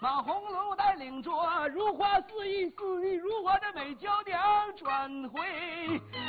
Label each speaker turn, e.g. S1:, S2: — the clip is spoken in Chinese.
S1: 马红楼带领着如花似玉如我的美娇娘转回